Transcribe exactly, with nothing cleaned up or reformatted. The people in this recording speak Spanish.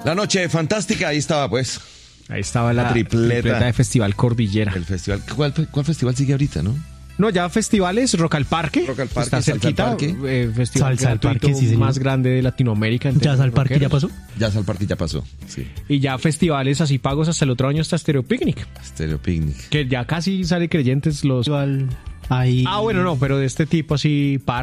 La noche fantástica, ahí estaba pues. Ahí estaba la, La tripleta. tripleta de Festival Cordillera. El festival. ¿Cuál, cuál festival sigue ahorita, no? No, ya festivales, Rock al Parque. Rock al Parque, está Salsa al cerquita. Parque. Eh, festival Salsa al gratuito Parque, sí, señor. más grande de Latinoamérica. en ¿Ya términos al parque ya rockeros. pasó? Ya Sal Parque ya pasó. Sí. Y ya festivales así pagos hasta el otro año, hasta Stereo Picnic. Stereo Picnic. Que ya casi sale creyentes los... Igual, ahí... Ah, bueno, no, pero de este tipo así,